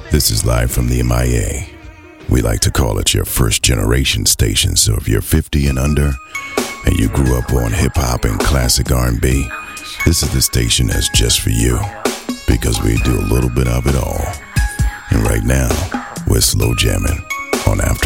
This is live from the MIA. We like to call it your first generation station, so if you're 50 and under and you grew up on hip hop and classic R&B, this is the station that's just for you, because we do a little bit of it all. And right now, we're slow jamming on After